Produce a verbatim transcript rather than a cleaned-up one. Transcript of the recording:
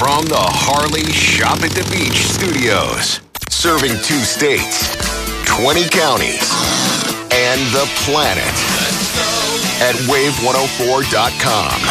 From the Harley Shop at the Beach studios, serving two states, twenty counties, and the planet at wave one oh four dot com.